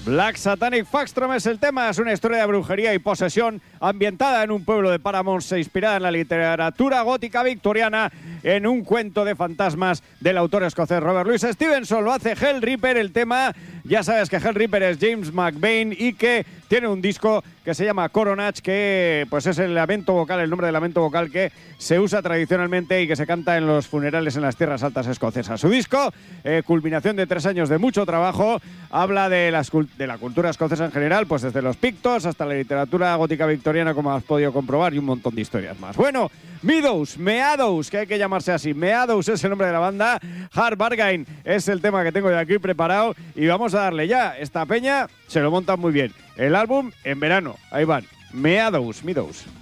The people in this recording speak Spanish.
Black Satanic Faxtrom es el tema, es una historia de brujería y posesión ambientada en un pueblo de Paramount, inspirada en la literatura gótica victoriana, en un cuento de fantasmas del autor escocés Robert Louis Stevenson. Lo hace Hell Reaper. El tema, ya sabes que Hell Reaper es James McBain y que tiene un disco que se llama Coronach, que pues es el lamento vocal, el nombre del lamento vocal que se usa tradicionalmente y que se canta en los funerales en las tierras altas escocesas. Su disco, culminación de 3 años de mucho trabajo, habla de la cultura escocesa en general, pues desde los pictos hasta la literatura gótica victoriana, como has podido comprobar, y un montón de historias más. Bueno, Meadows, que hay que llamarse así. Meadows es el nombre de la banda. Hard Bargain es el tema que tengo de aquí preparado y vamos a darle ya. Esta peña se lo montan muy bien. El álbum en verano. Ahí van. Meadows.